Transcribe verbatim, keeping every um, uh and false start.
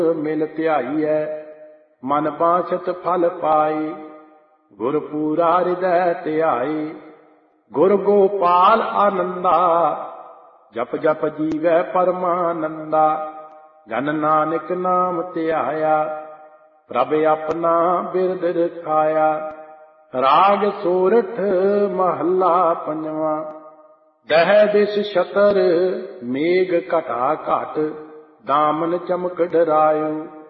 ਮਿਲ ਧਿਆਈਐ, ਮਨ ਬਾਛਤ ਫਲ ਪਾਈ। ਗੁਰ ਪੂਰਾ ਹਿਰਦੈ ਧਿਆਈ, ਗੁਰ ਗੋਪਾਲ ਆਨੰਦਾ। ਜਪ ਜਪ ਜੀਵੈ ਪਰਮਾਨੰਦਾ, ਜਨ ਨਾਨਕ ਨਾਮ ਧਿਆਇਆ। ਪ੍ਰਭ ਆਪਣਾ ਬਿਰਦ ਰਖਾਇਆ। ਰਾਗ ਸੋਰਠ ਮਹੱਲਾ ਪੰਜਵਾਂ। ਦਹਿ ਦਿਸ ਛਤਰ ਮੇਘ ਘਟਾ ਘਟ, ਦਾਮਨ ਚਮਕ ਡਰਾਇਓ।